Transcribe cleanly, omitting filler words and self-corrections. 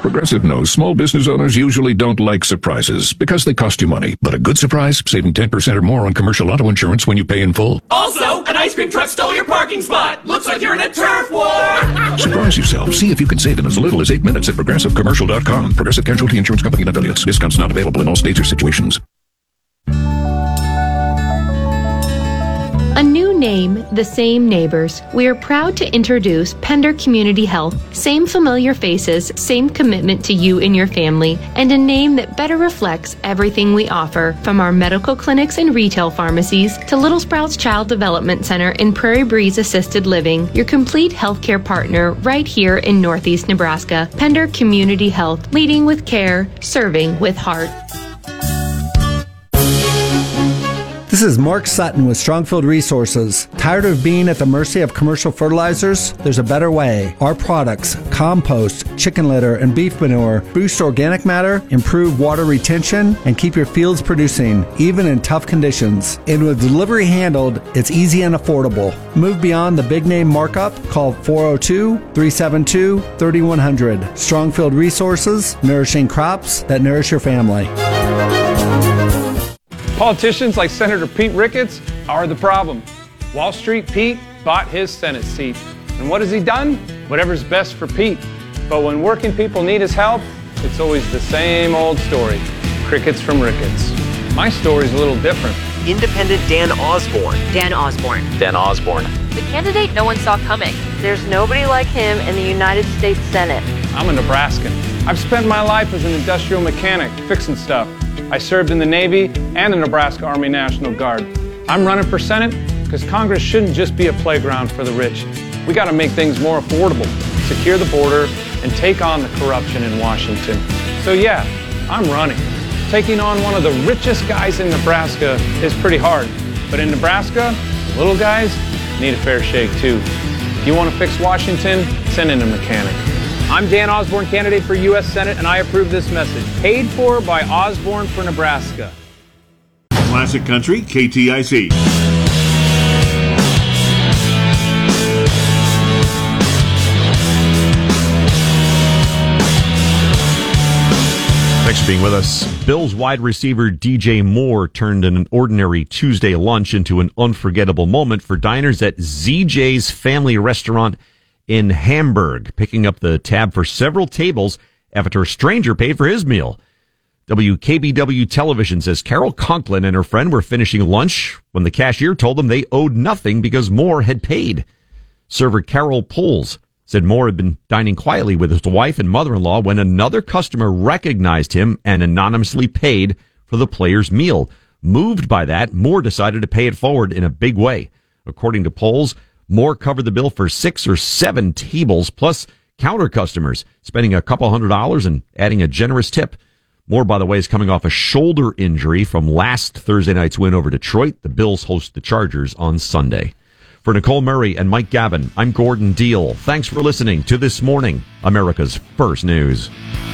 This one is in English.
Progressive knows small business owners usually don't like surprises because they cost you money. But a good surprise, saving 10% or more on commercial auto insurance when you pay in full. Also, an ice cream truck stole your parking spot. Looks like you're in a turf war. Surprise yourself. See if you can save in as little as 8 minutes at ProgressiveCommercial.com. Progressive Casualty Insurance Company and affiliates. Discounts not available in all states or situations. A new name, the same neighbors. We are proud to introduce Pender Community Health. Same familiar faces, same commitment to you and your family, and a name that better reflects everything we offer, from our medical clinics and retail pharmacies to Little Sprouts Child Development Center and Prairie Breeze Assisted Living, your complete healthcare partner right here in Northeast Nebraska. Pender Community Health, leading with care, serving with heart. This is Mark Sutton with Strongfield Resources. Tired of being at the mercy of commercial fertilizers? There's a better way. Our products, compost, chicken litter, and beef manure, boost organic matter, improve water retention, and keep your fields producing, even in tough conditions. And with delivery handled, it's easy and affordable. Move beyond the big name markup. Call 402-372-3100. Strongfield Resources, nourishing crops that nourish your family. Politicians like Senator Pete Ricketts are the problem. Wall Street Pete bought his Senate seat. And what has he done? Whatever's best for Pete. But when working people need his help, it's always the same old story. Crickets from Ricketts. My story's a little different. Independent Dan Osborne. Dan Osborne. Dan Osborne. The candidate no one saw coming. There's nobody like him in the United States Senate. I'm a Nebraskan. I've spent my life as an industrial mechanic, fixing stuff. I served in the Navy and the Nebraska Army National Guard. I'm running for Senate because Congress shouldn't just be a playground for the rich. We got to make things more affordable, secure the border, and take on the corruption in Washington. So yeah, I'm running. Taking on one of the richest guys in Nebraska is pretty hard. But in Nebraska, little guys need a fair shake too. If you want to fix Washington, send in a mechanic. I'm Dan Osborne, candidate for U.S. Senate, and I approve this message. Paid for by Osborne for Nebraska. Classic Country, KTIC. Thanks for being with us. Bills wide receiver DJ Moore turned an ordinary Tuesday lunch into an unforgettable moment for diners at ZJ's Family Restaurant in Hamburg, picking up the tab for several tables after a stranger paid for his meal. WKBW Television says Carol Conklin and her friend were finishing lunch when the cashier told them they owed nothing because Moore had paid. Server Carol Poles said Moore had been dining quietly with his wife and mother-in-law when another customer recognized him and anonymously paid for the player's meal. Moved by that, Moore decided to pay it forward in a big way. According to Poles, Moore covered the bill for 6 or 7 tables, plus counter customers, spending a couple $100 and adding a generous tip. Moore, by the way, is coming off a shoulder injury from last Thursday night's win over Detroit. The Bills host the Chargers on Sunday. For Nicole Murray and Mike Gavin, I'm Gordon Deal. Thanks for listening to This Morning, America's First News.